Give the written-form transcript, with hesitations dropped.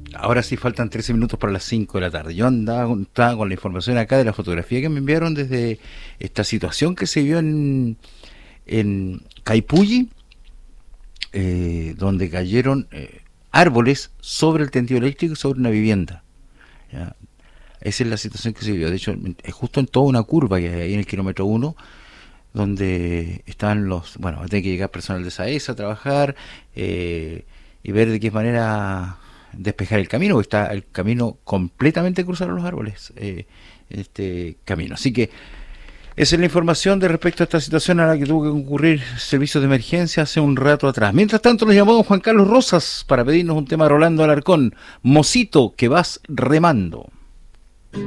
Ahora sí faltan 13 minutos para las 5 de la tarde. Yo estaba con la información acá de la fotografía que me enviaron desde esta situación que se vio en Caipulli, donde cayeron árboles sobre el tendido eléctrico y sobre una vivienda. ¿Ya? Esa es la situación que se vio. De hecho, es justo en toda una curva que hay ahí en el kilómetro 1, donde están bueno, va a tener que llegar personal de SAES a trabajar y ver de qué manera despejar el camino, porque está el camino completamente cruzado los árboles, este camino. Así que esa es la información de respecto a esta situación a la que tuvo que concurrir servicios de emergencia hace un rato atrás. Mientras tanto, nos llamó Juan Carlos Rosas para pedirnos un tema de Rolando Alarcón, Mocito, que vas remando.